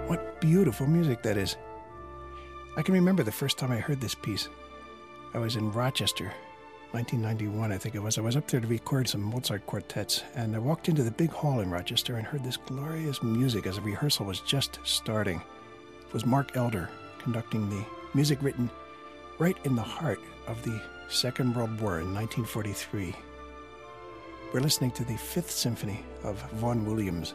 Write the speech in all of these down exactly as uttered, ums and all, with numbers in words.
What beautiful music that is. I can remember the first time I heard this piece. I was in Rochester, nineteen ninety-one, I think it was. I was up there to record some Mozart quartets, and I walked into the big hall in Rochester and heard this glorious music as the rehearsal was just starting. It was Mark Elder conducting the music written right in the heart of the Second World War in nineteen forty-three. We're listening to the Fifth Symphony of Vaughan Williams.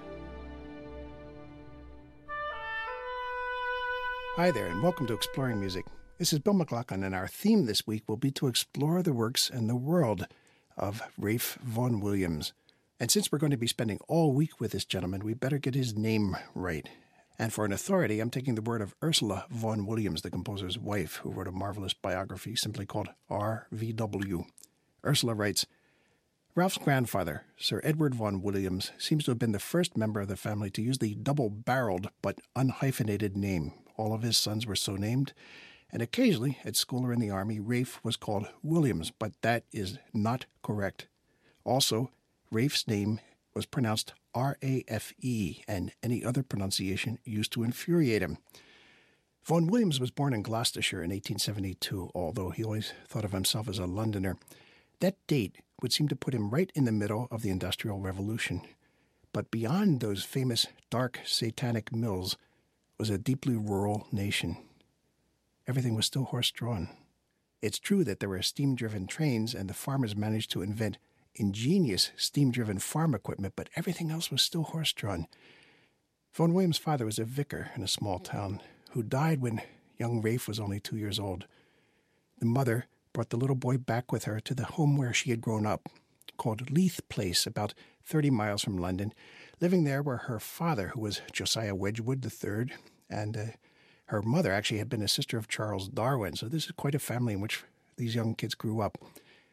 Hi there, and welcome to Exploring Music. This is Bill McLaughlin, and our theme this week will be to explore the works and the world of Ralph Vaughan Williams. And since we're going to be spending all week with this gentleman, we better get his name right. And for an authority, I'm taking the word of Ursula Vaughan Williams, the composer's wife, who wrote a marvelous biography simply called R V W. Ursula writes, Ralph's grandfather, Sir Edward Vaughan Williams, seems to have been the first member of the family to use the double-barreled but unhyphenated name. All of his sons were so named, and occasionally, at school or in the army, Rafe was called Williams, but that is not correct. Also, Rafe's name was pronounced R A F E, and any other pronunciation used to infuriate him. Vaughan Williams was born in Gloucestershire in eighteen seventy-two, although he always thought of himself as a Londoner. That date would seem to put him right in the middle of the Industrial Revolution. But beyond those famous dark, satanic mills was a deeply rural nation. Everything was still horse-drawn. It's true that there were steam-driven trains, and the farmers managed to invent ingenious steam-driven farm equipment, but everything else was still horse-drawn. Vaughan Williams' father was a vicar in a small town who died when young Rafe was only two years old. The mother brought the little boy back with her to the home where she had grown up, called Leith Place, about thirty miles from London. Living there were her father, who was Josiah Wedgwood the third, and uh, her mother actually had been a sister of Charles Darwin, so this is quite a family in which these young kids grew up.